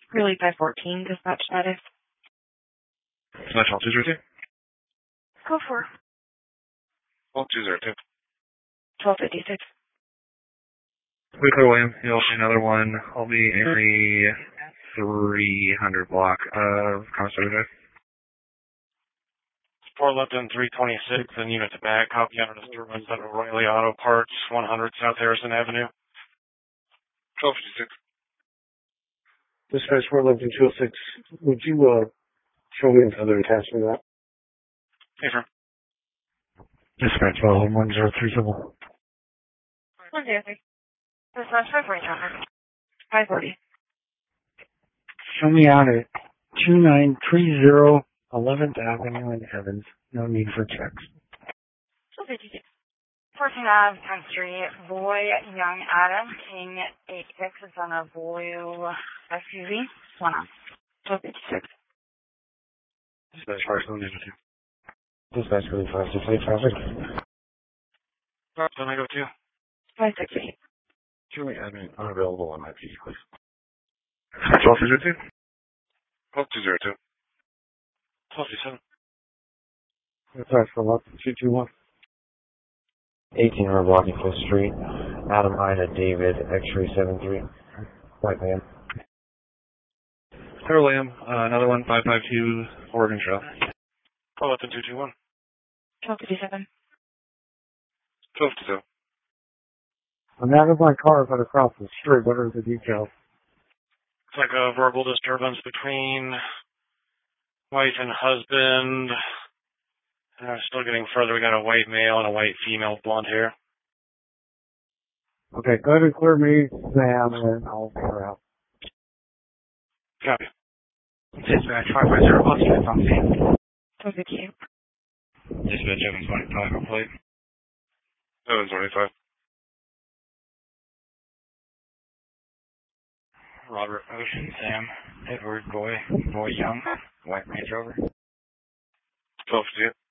Really 514, dispatch status. Dispatch all 202. Go for All 202. 1256. We clear William. You'll see another one. I'll be every 300 block of Commissary Drive. 4 Lipton 326 and unit to back. Copy under disturbance at O'Reilly Auto Parts, 100 South Harrison Avenue. 1256. Dispatch 411 206. Would you show me another attachment of that? Yes, sir. Dispatch 1030. 103. Dispatch 540. 540. Show me out at 2930 11th Avenue in Evans. No need for checks. 256. 14 Ave, 10th Street, boy, young Adam, King 86 is on a blue SUV. 1 on. 1256. Dispatch 572. Dispatch really fast. Just late traffic. Then I go to 568. Julie admin unavailable on my PC, please. 1202. 1202. 1257. Dispatch for 221. 18 River Blocking 5th Street. Adam Ida David X-ray 73. White man. Clear William. Another one, 552 Oregon Trail. 4 Lipton 221. 1257. 1222. I'm out of my car but across the street. What are the details? It's like a verbal disturbance between wife and husband. Still getting further. We got a white male and a white female with blonde hair. Okay, go ahead and clear me, Sam, and I'll figure out. Copy. Dispatch 550, what's your on scene? 1258. Dispatch 725, plate. 725. Robert Ocean, Sam, Edward Boy, Boy Young, White Range Rover. 1258.